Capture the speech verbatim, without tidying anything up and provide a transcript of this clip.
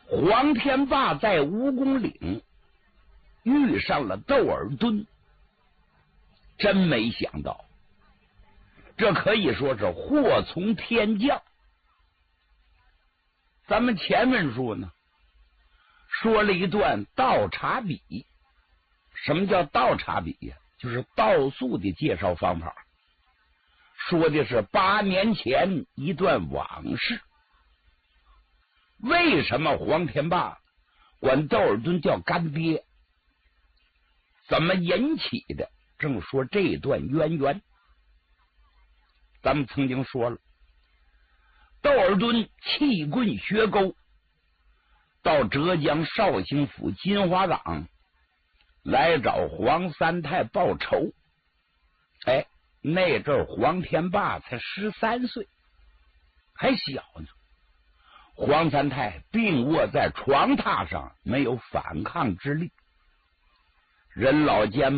黄天霸在蜈蚣岭遇上了窦尔敦，真没想到，这可以说是祸从天降。咱们前文书呢说了一段倒茶笔，什么叫倒茶笔呀？就是倒数的介绍方法，说的是八年前一段往事。为什么黄天霸管窦尔敦叫干爹？怎么引起的？正说这段渊源。咱们曾经说了，窦尔敦弃棍学钩，到浙江绍兴府金华岗来找黄三太报仇。哎，那阵黄天霸才十三岁，还小呢。黄三太病卧在床榻上，没有反抗之力。人老奸